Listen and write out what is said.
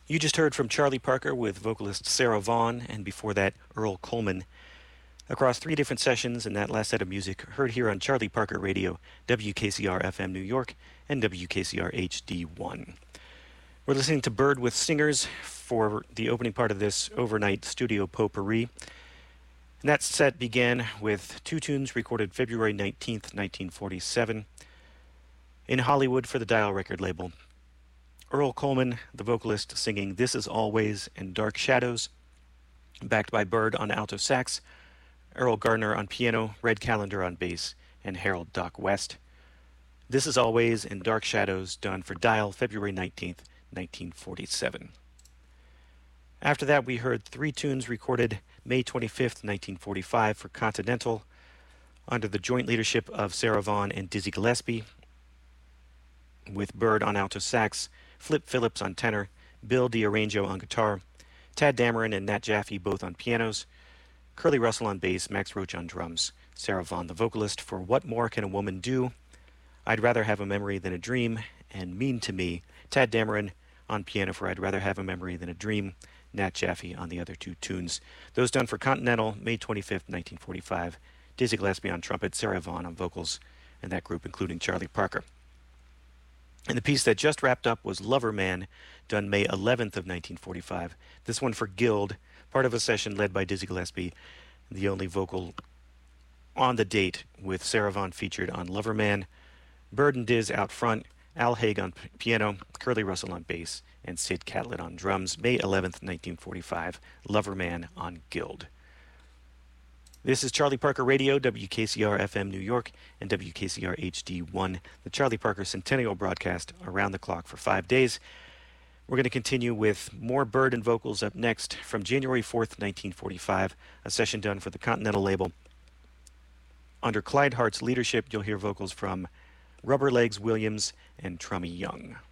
You just heard from Charlie Parker with vocalist Sarah Vaughan, and before that, Earl Coleman. Across 3 different sessions, and that last set of music heard here on Charlie Parker Radio, WKCR FM New York, and WKCR HD1. We're listening to Bird with Singers for the opening part of this overnight studio potpourri. And that set began with 2 tunes recorded February 19th, 1947, in Hollywood for the Dial record label. Earl Coleman, the vocalist, singing This Is Always and Dark Shadows, backed by Bird on alto sax, Errol Gardner on piano, Red Callender on bass, and Harold Doc West. This Is Always and Dark Shadows, done for Dial February 19th, 1947. After that, we heard 3 tunes recorded May 25th, 1945 for Continental, under the joint leadership of Sarah Vaughan and Dizzy Gillespie, with Bird on alto sax, Flip Phillips on tenor, Bill D'Arrangio on guitar, Tad Dameron and Nat Jaffe both on pianos, Curly Russell on bass, Max Roach on drums, Sarah Vaughan the vocalist for What More Can a Woman Do, I'd Rather Have a Memory Than a Dream, and Mean to Me, Tad Dameron on piano for I'd Rather Have a Memory Than a Dream, Nat Jaffe on the other 2 tunes. Those done for Continental, May 25th, 1945, Dizzy Gillespie on trumpet, Sarah Vaughan on vocals, and that group including Charlie Parker. And the piece that just wrapped up was Lover Man, done May 11th of 1945. This one for Guild, part of a session led by Dizzy Gillespie, the only vocal on the date, with Sarah Vaughan featured on Lover Man, Bird and Diz out front, Al Haig on piano, Curly Russell on bass, and Sid Catlett on drums. May 11th, 1945, Lover Man on Guild. This is Charlie Parker Radio, WKCR FM New York, and WKCR HD1, the Charlie Parker Centennial broadcast around the clock for 5 days. We're going to continue with more Bird and vocals up next from January 4th, 1945, a session done for the Continental label. Under Clyde Hart's leadership, you'll hear vocals from Rubber Legs Williams and Trummy Young.